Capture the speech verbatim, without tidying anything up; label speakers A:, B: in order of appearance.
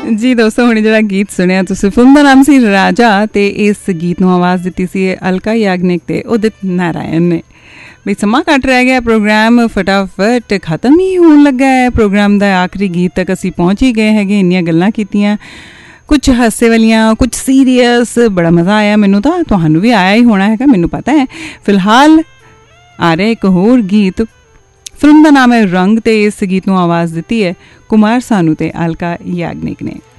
A: ਜੀ ਦੋਸਤੋ, ਹੁਣ ਜਿਹੜਾ ਗੀਤ ਸੁਣਿਆ ਤੁਸੀਂ, ਫਿਲਮ ਦਾ ਨਾਮ ਸੀ ਰਾਜਾ ਤੇ ਇਸ ਗੀਤ ਨੂੰ ਆਵਾਜ਼ ਦਿੱਤੀ ਸੀ ਅਲਕਾ ਯਾਗਨਿਕ ਤੇ ਉਦਿਤ ਨਾਰਾਇਣ ਨੇ। ਵੀ ਸਮਾਂ ਘੱਟ ਰਹਿ ਗਿਆ, ਪ੍ਰੋਗਰਾਮ ਫਟਾਫਟ ਖਤਮ ਹੀ ਹੋਣ ਲੱਗਾ ਹੈ। ਪ੍ਰੋਗਰਾਮ ਦਾ ਆਖਰੀ ਗੀਤ ਤੱਕ ਅਸੀਂ ਪਹੁੰਚ ਹੀ ਗਏ ਹੈਗੇ। ਇੰਨੀਆਂ ਗੱਲਾਂ ਕੀਤੀਆਂ, ਕੁਛ ਹਾਸੇ ਵਾਲੀਆਂ, ਕੁਛ ਸੀਰੀਅਸ। ਬੜਾ ਮਜ਼ਾ ਆਇਆ ਮੈਨੂੰ ਤਾਂ, ਤੁਹਾਨੂੰ ਵੀ ਆਇਆ ਹੀ ਹੋਣਾ ਹੈਗਾ, ਮੈਨੂੰ ਪਤਾ ਹੈ। ਫਿਲਹਾਲ ਆ ਰਿਹਾ ਇੱਕ ਹੋਰ ਗੀਤ, ਫਿਲਮ ਦਾ ਨਾਮ ਹੈ ਰੰਗ ਤੇ ਇਸ ਗੀਤ ਨੂੰ ਆਵਾਜ਼ ਦਿੱਤੀ ਹੈ ਕੁਮਾਰ ਸਾਨੂ ਤੇ ਅਲਕਾ ਯਾਗਨਿਕ ਨੇ।